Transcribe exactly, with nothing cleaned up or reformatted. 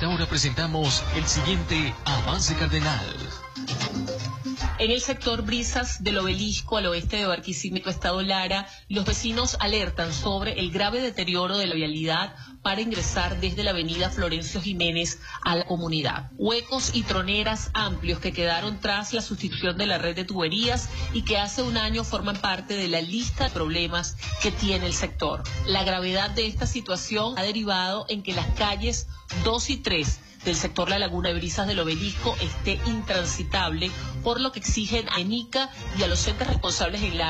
ahora presentamos el siguiente avance cardenal. En el sector Brisas del Obelisco, al oeste de Barquisimeto, Estado Lara, los vecinos alertan sobre el grave deterioro de la vialidad para ingresar desde la avenida Florencio Jiménez a la comunidad. Huecos y troneras amplios que quedaron tras la sustitución de la red de tuberías y que hace un año forman parte de la lista de problemas que tiene el sector. La gravedad de esta situación ha derivado en que las calles dos y tres del sector La Laguna de Brisas del Obelisco esté intransitable, por lo que exigen a ENICA y a los entes responsables en la